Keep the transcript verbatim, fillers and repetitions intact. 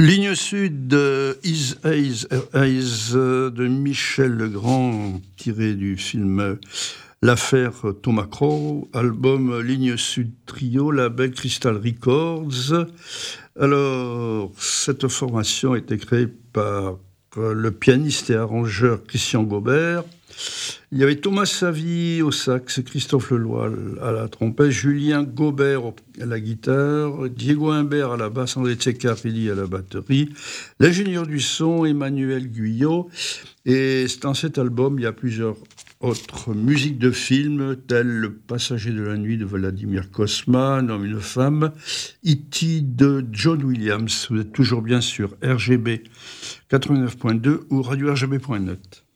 Ligne Sud de Is Eyes, Eyes de Michel Legrand, tiré du film L'affaire Thomas Crow, album Ligne Sud Trio, label Crystal Records. Alors, cette formation a été créée par le pianiste et arrangeur Christian Gobert. Il y avait Thomas Savy au sax, Christophe Leloy à la trompette, Julien Gobert à la guitare, Diego Imbert à la basse, André Tsecarelli à la batterie, l'ingénieur du son, Emmanuel Guyot. Et dans cet album, il y a plusieurs autres musiques de films, telles Le Passager de la nuit de Vladimir Cosma, Un homme, une femme, E T de John Williams. Vous êtes toujours bien sur R G B quatre-vingt-neuf point deux ou radio R G B point net.